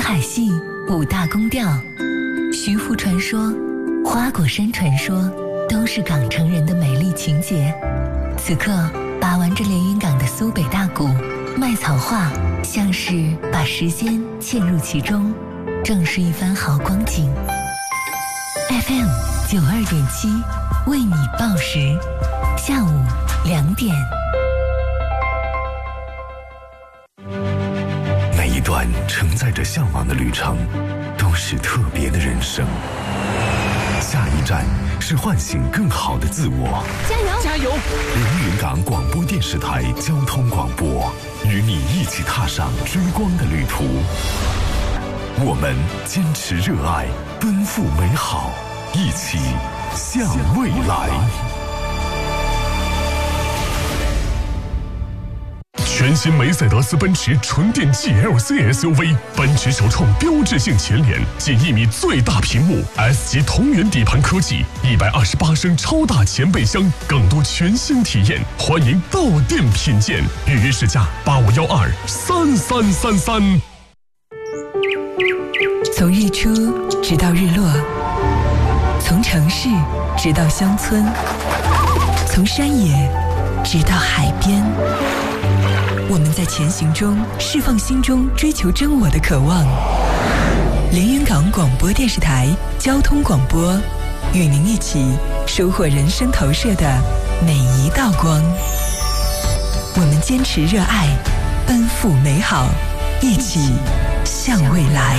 海戏五大宫调，徐福传说、花果山传说都是港城人的美丽情节。此刻把玩着连云港的苏北大鼓、麦草话，像是把时间嵌入其中，正是一番好光景。FM 92.7为你报时，下午2点。 每一段承载着向往的旅程，都是特别的人生。下一站是唤醒更好的自我。 加油！ 加油！ 连云港广播电视台交通广播，与你一起踏上追光的旅途。我们坚持热爱，奔赴美好，一起向未来。 全新梅赛德斯奔驰纯电 GLC SUV， 奔驰首创标志性前脸，近1米最大屏幕 ，S 级同源底盘科技，128升超大前备箱，更多全新体验，欢迎到店品鉴，预约试驾85123333。 从日出直到日落，从城市直到乡村，从山野直到海边。我们在前行中释放心中追求真我的渴望。连云港广播电视台交通广播，与您一起收获人生投射的每一道光。我们坚持热爱，奔赴美好，一起向未来。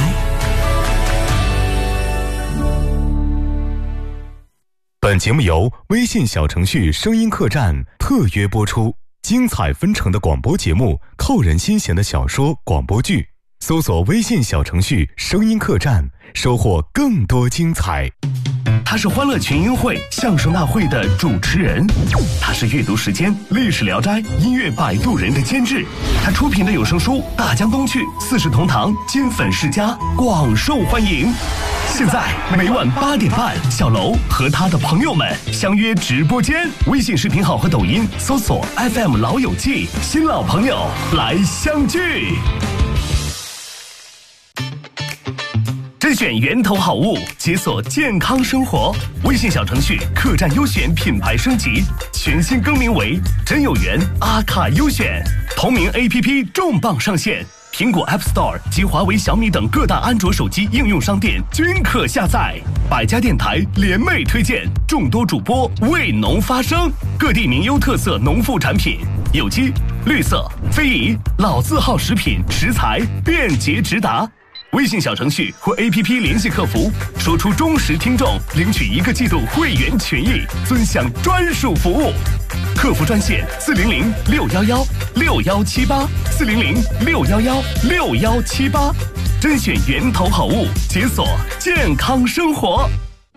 本节目由微信小程序声音客栈特约播出。精彩纷呈的广播节目，扣人心弦的小说、广播剧，搜索微信小程序声音客栈，收获更多精彩。 他是欢乐群英会相声大会的主持人，他是阅读时间历史聊斋音乐摆渡人的监制，他出品的有声书大江东去、四世同堂、金粉世家广受欢迎。现在每晚8点半，小楼和他的朋友们相约直播间，微信视频号和抖音搜索 FM 老友记，新老朋友来相聚。甄选源头好物，解锁健康生活。微信小程序客栈优选品牌升级，全新更名为真有缘阿卡优选。同名 APP 重磅上线，苹果 App Store 及华为、小米等各大安卓手机应用商店均可下载。百家电台联袂推荐，众多主播为农发声，各地名优特色农副产品，有机、绿色、非遗、老字号食品食材便捷直达。微信小程序或 APP 联系客服，说出忠实听众，领取1个季度会员权益，尊享专属服务。客服专线400-611-6178，400-611-6178，甄选源头好物，解锁健康生活。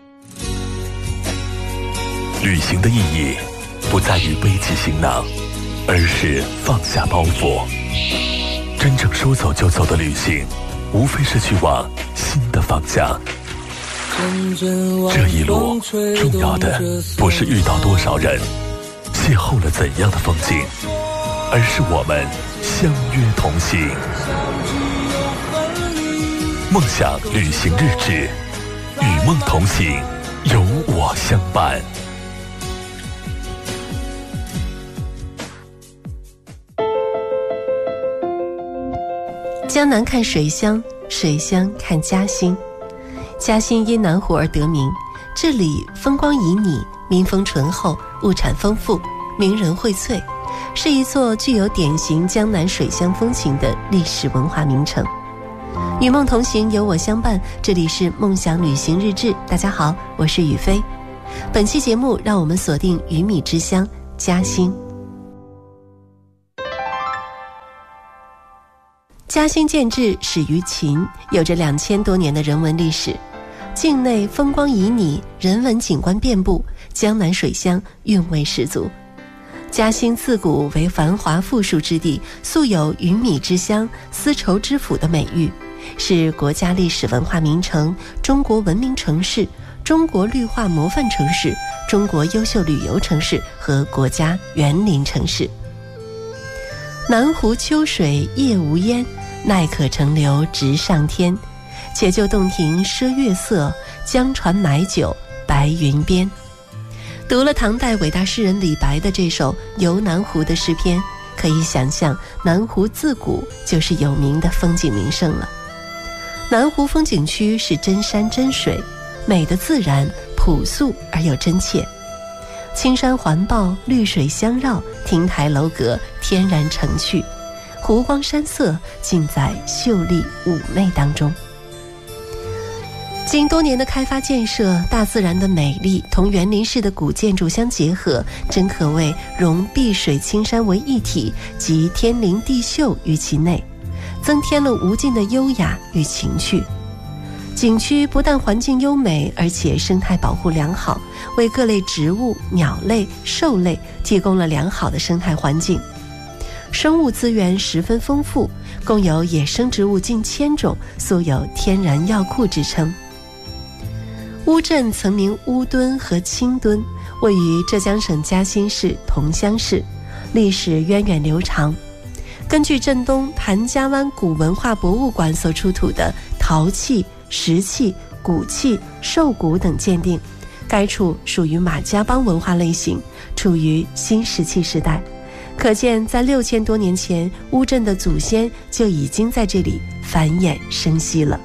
旅行的意义不在于背起行囊，而是放下包袱。真正说走就走的旅行，无非是去往新的方向。这一路重要的不是遇到多少人，邂逅了怎样的风景，而是我们相约同行。梦想旅行日志，与梦同行，有我相伴。 江南看水乡，水乡看嘉兴。嘉兴因南湖而得名，这里风光旖旎，民风淳厚，物产丰富，名人荟萃，是一座具有典型江南水乡风情的历史文化名城。与梦同行，有我相伴，这里是梦想旅行日志。大家好，我是雨飞。本期节目让我们锁定鱼米之乡嘉兴。嘉兴建制始于秦，有着2000多年的人文历史，境内风光旖旎，人文景观遍布，江南水乡韵味十足。嘉兴自古为繁华富庶之地，素有鱼米之乡、丝绸之府的美誉，是国家历史文化名城、中国文明城市、中国绿化模范城市、中国优秀旅游城市和国家园林城市。南湖秋水夜无烟， 耐可成流直上天，且就洞庭赊月色，江船买酒白云边。读了唐代伟大诗人李白的这首《游南湖》的诗篇，可以想象南湖自古就是有名的风景名胜了。南湖风景区是真山真水，美的自然，朴素而又真切。青山环抱，绿水相绕，亭台楼阁天然成趣，湖光山色尽在秀丽妩媚当中。经多年的开发建设，大自然的美丽同园林式的古建筑相结合，真可谓融碧水青山为一体，集天灵地秀于其内，增添了无尽的优雅与情趣。景区不但环境优美，而且生态保护良好，为各类植物、鸟类、兽类提供了良好的生态环境。生物资源十分丰富，共有野生植物近1000种，素有天然药库之称。乌镇曾名乌墩和青墩，位于浙江省嘉兴市桐乡市，历史源远流长。根据镇东谭家湾古文化博物馆所出土的陶器、石器、骨器、兽骨等鉴定，该处属于马家浜文化类型，处于新石器时代。可见在6000多年前，乌镇的祖先就已经在这里繁衍生息了。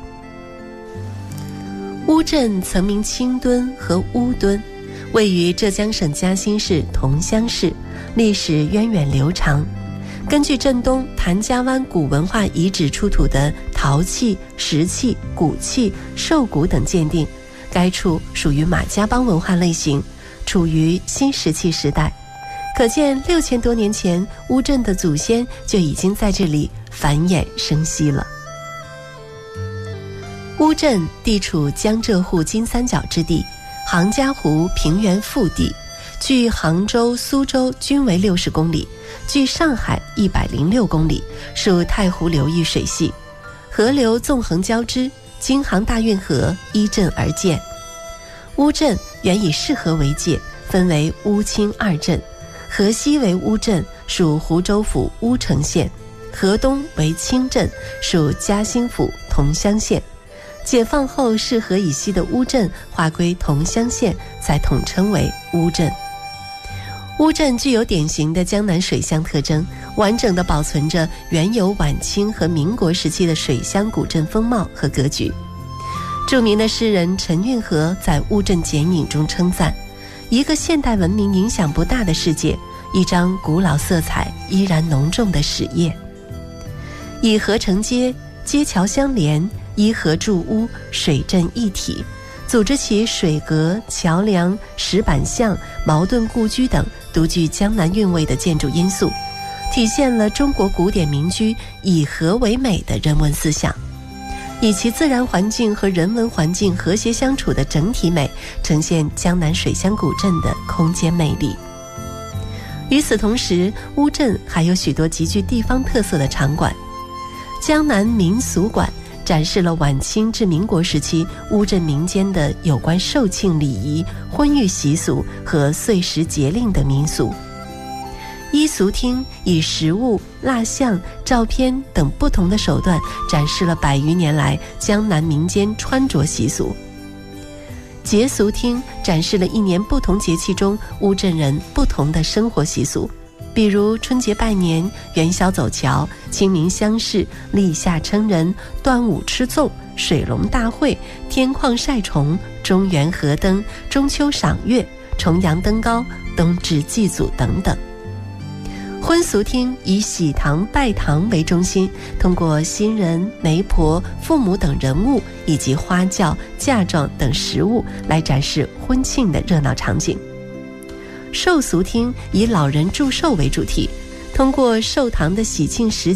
乌镇曾名青墩和乌墩，位于浙江省嘉兴市桐乡市，历史源远流长。根据镇东谭家湾古文化遗址出土的陶器、石器、骨器、兽骨等鉴定，该处属于马家浜文化类型，处于新石器时代。可见6000多年前，乌镇的祖先就已经在这里繁衍生息了。乌镇地处江浙沪金三角之地，杭嘉湖平原腹地，距杭州、苏州均为60公里，距上海106公里，属太湖流域水系，河流纵横交织，京杭大运河依镇而建。乌镇原以市河为界，分为乌青2镇，河西为乌镇，属湖州府乌城县，河东为青镇，属嘉兴府桐乡县。解放后，市河以西的乌镇划归桐乡县，再统称为乌镇。乌镇具有典型的江南水乡特征，完整地保存着原有晚清和民国时期的水乡古镇风貌和格局。著名的诗人陈运河在乌镇剪影中称赞：一个现代文明影响不大的世界，一张古老色彩依然浓重的史页。以河成街，街桥相连，依河筑屋，水镇一体，组织起水阁、桥梁、石板巷、茅盾故居等独具江南韵味的建筑因素，体现了中国古典民居以河为美的人文思想，以其自然环境和人文环境和谐相处的整体美，呈现江南水乡古镇的空间魅力。与此同时，乌镇还有许多极具地方特色的场馆。江南民俗馆展示了晚清至民国时期乌镇民间的有关寿庆礼仪、婚育习俗和岁时节令的民俗。衣俗厅以实物、蜡像、照片等不同的手段展示了100余年来江南民间穿着习俗。节俗厅展示了一年不同节气中乌镇人不同的生活习俗，比如春节拜年、元宵走桥、清明乡试、立夏称人、端午吃粽、水龙大会、天旷晒虫、中元河灯、中秋赏月、重阳登高、冬至祭祖等等。婚俗厅以喜糖、拜堂为中心，通过新人、媒婆、父母等人物以及花轿、嫁妆等实物来展示婚庆的热闹场景。寿俗厅以老人祝寿为主题，通过寿堂的喜庆时